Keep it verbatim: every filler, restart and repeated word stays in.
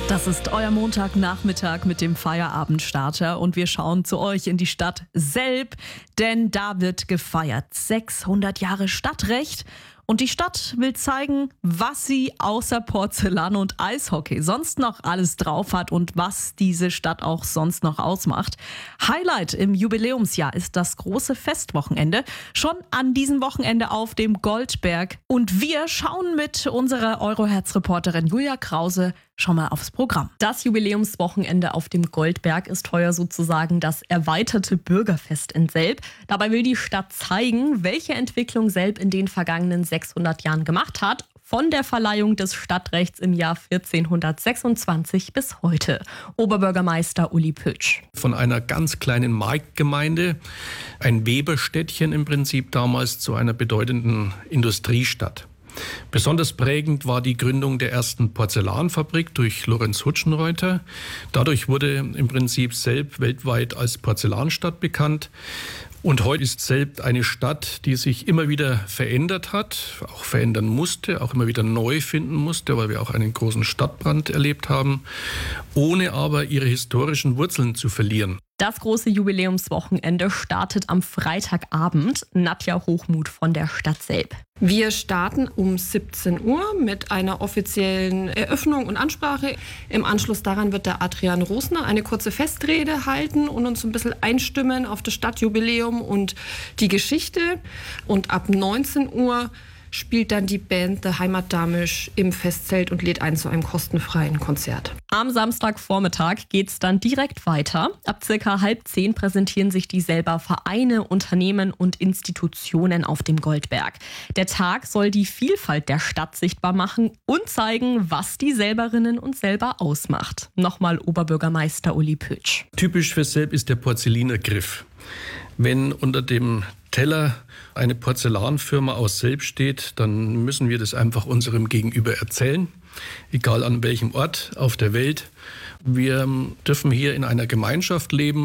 Das ist euer Montagnachmittag mit dem Feierabendstarter und wir schauen zu euch in die Stadt Selb, denn da wird gefeiert. sechshundert Jahre Stadtrecht. Und die Stadt will zeigen, was sie außer Porzellan und Eishockey sonst noch alles drauf hat und was diese Stadt auch sonst noch ausmacht. Highlight im Jubiläumsjahr ist das große Festwochenende. Schon an diesem Wochenende auf dem Goldberg. Und wir schauen mit unserer Euroherz-Reporterin Julia Krause schon mal aufs Programm. Das Jubiläumswochenende auf dem Goldberg ist heuer sozusagen das erweiterte Bürgerfest in Selb. Dabei will die Stadt zeigen, welche Entwicklung Selb in den vergangenen sechshundert Jahren gemacht hat. Von der Verleihung des Stadtrechts im Jahr vierzehnhundertsechsundzwanzig bis heute. Oberbürgermeister Uli Pötsch. Von einer ganz kleinen Marktgemeinde, ein Weberstädtchen im Prinzip damals, zu einer bedeutenden Industriestadt. Besonders prägend war die Gründung der ersten Porzellanfabrik durch Lorenz Hutschenreuther. Dadurch wurde im Prinzip Selb weltweit als Porzellanstadt bekannt. Und heute ist Selb eine Stadt, die sich immer wieder verändert hat, auch verändern musste, auch immer wieder neu finden musste, weil wir auch einen großen Stadtbrand erlebt haben, ohne aber ihre historischen Wurzeln zu verlieren. Das große Jubiläumswochenende startet am Freitagabend. Nadja Hochmuth von der Stadt Selb. Wir starten um siebzehn Uhr mit einer offiziellen Eröffnung und Ansprache. Im Anschluss daran wird der Adrian Rosner eine kurze Festrede halten und uns ein bisschen einstimmen auf das Stadtjubiläum und die Geschichte. Und ab neunzehn Uhr spielt dann die Band The Heimatdamisch im Festzelt und lädt ein zu einem kostenfreien Konzert. Am Samstagvormittag geht's dann direkt weiter. Ab circa halb zehn präsentieren sich die Selber Vereine, Unternehmen und Institutionen auf dem Goldberg. Der Tag soll die Vielfalt der Stadt sichtbar machen und zeigen, was die Selberinnen und Selber ausmacht. Nochmal Oberbürgermeister Uli Pötsch. Typisch für Selb ist der Porzellinergriff. Wenn unter dem Teller eine Porzellanfirma aus Selb steht, dann müssen wir das einfach unserem Gegenüber erzählen, egal an welchem Ort auf der Welt. Wir dürfen hier in einer Gemeinschaft leben.